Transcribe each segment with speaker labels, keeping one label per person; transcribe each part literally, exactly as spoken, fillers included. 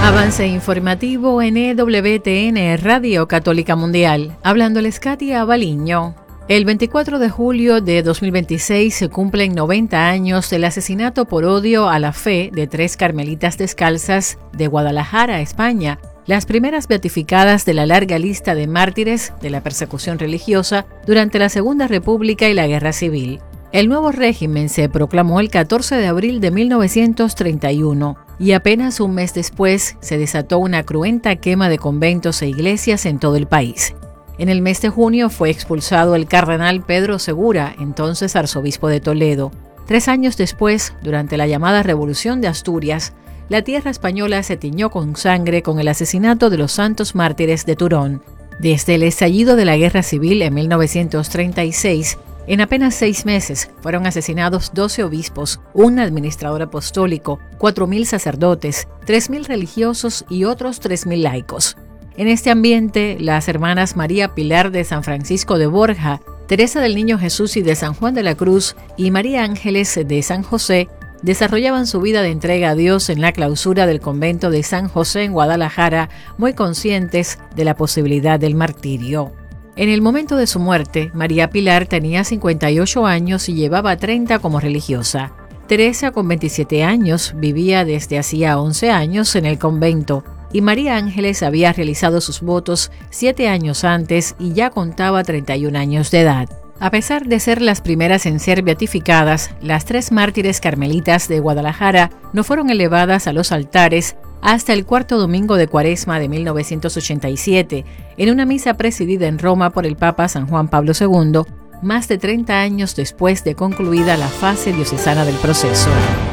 Speaker 1: Avance informativo en E W T N Radio Católica Mundial. Hablándoles Katia Abaliño. El veinticuatro de julio de dos mil veintiséis se cumplen noventa años del asesinato por odio a la fe de tres carmelitas descalzas de Guadalajara, España, las primeras beatificadas de la larga lista de mártires de la persecución religiosa durante la Segunda República y la Guerra Civil. El nuevo régimen se proclamó el catorce de abril de mil novecientos treinta y uno y apenas un mes después se desató una cruenta quema de conventos e iglesias en todo el país. En el mes de junio fue expulsado el cardenal Pedro Segura, entonces arzobispo de Toledo. Tres años después, durante la llamada Revolución de Asturias, la tierra española se tiñó con sangre con el asesinato de los santos mártires de Turón. Desde el estallido de la Guerra Civil en mil novecientos treinta y seis, en apenas seis meses fueron asesinados doce obispos, un administrador apostólico, cuatro mil sacerdotes, tres mil religiosos y otros tres mil laicos. En este ambiente, las hermanas María Pilar de San Francisco de Borja, Teresa del Niño Jesús y de San Juan de la Cruz y María Ángeles de San José desarrollaban su vida de entrega a Dios en la clausura del convento de San José en Guadalajara, muy conscientes de la posibilidad del martirio. En el momento de su muerte, María Pilar tenía cincuenta y ocho años y llevaba treinta como religiosa. Teresa, con veintisiete años, vivía desde hacía once años en el convento, y María Ángeles había realizado sus votos siete años antes y ya contaba treinta y un años de edad. A pesar de ser las primeras en ser beatificadas, las tres mártires carmelitas de Guadalajara no fueron elevadas a los altares hasta el cuarto domingo de Cuaresma de mil novecientos ochenta y siete, en una misa presidida en Roma por el Papa San Juan Pablo segundo, más de treinta años después de concluida la fase diocesana del proceso.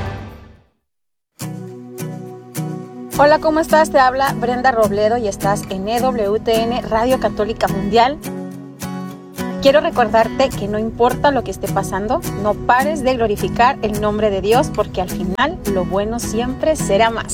Speaker 2: Hola, ¿cómo estás? Te habla Brenda Robledo y estás en E W T N Radio Católica Mundial. Quiero recordarte que no importa lo que esté pasando, no pares de glorificar el nombre de Dios porque al final lo bueno siempre será más.